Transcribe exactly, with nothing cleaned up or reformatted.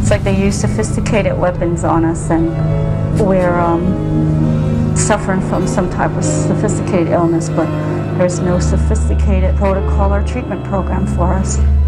It's like they use sophisticated weapons on us, and we're um, suffering from some type of sophisticated illness, but there's no sophisticated protocol or treatment program for us.